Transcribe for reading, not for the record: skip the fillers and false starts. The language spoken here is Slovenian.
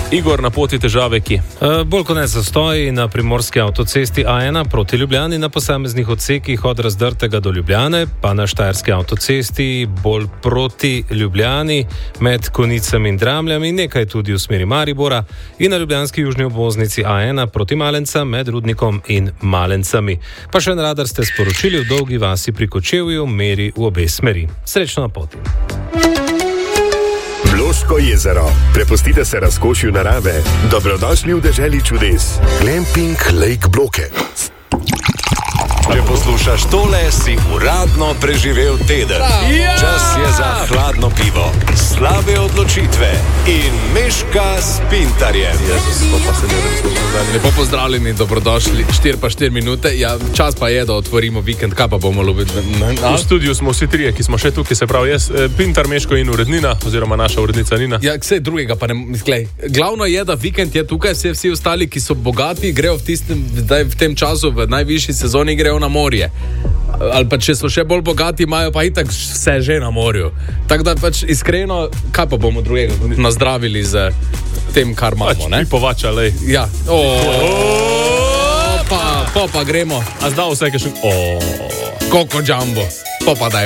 Igor, na poti težave ki? Bolj kot ne zastoji na primorski avtocesti A1 proti Ljubljani na posameznih odsekih od Razdrtega do Ljubljane, pa na štajerski avtocesti bolj proti Ljubljani med Konicami in Dramljami, nekaj tudi v smeri Maribora in na ljubljanski južni obvoznici A1 proti Malencam med Rudnikom in Malencami. Pa še en radar ste sporočili, v Dolgi vasi pri Kočevju meri v obe smeri. Srečno na poti. Bloško jezero. Prepustite se razkošju narave. Dobrodošli v deželi čudes. Glamping Lake Bloke. Če poslušaš tole, si uradno preživel teden. Čas je za hladno pivo, slabe odločitve in Meška s Pintarjem. Lepo pozdravljeni, dobrodošli. 4 minute. Ja, čas pa je, da otvorimo vikend. Kaj pa bomo lovili? V studiu smo vsi trije, ki smo še tukaj, se pravi jaz, Pintar, Meško in urednina, oziroma naša urednica Nina. Ja, vse drugega pa ne misklej. Glavno je, da vikend je tukaj, vsi ostali, ki so bogati, grejo v tem času, v najvišji sezoni grejo na morje. Ali pa če so še bolj bogati, imajo pa itak vse že na morju. Tako da pač iskreno, kaj pa bomo drugega nazdravili z tem, kar imamo, ne? Pač pipovača, lej. Ja. Pa gremo. A zdal vse, kaj še... Koko Jumbo. Pa daj.